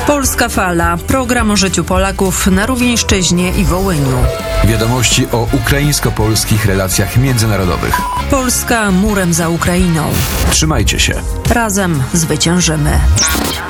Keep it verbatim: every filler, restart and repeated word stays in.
Polska Fala. Program o życiu Polaków na Rówieńszczyźnie i Wołyniu. Wiadomości o ukraińsko-polskich relacjach międzynarodowych. Polska murem za Ukrainą. Trzymajcie się. Razem zwyciężymy.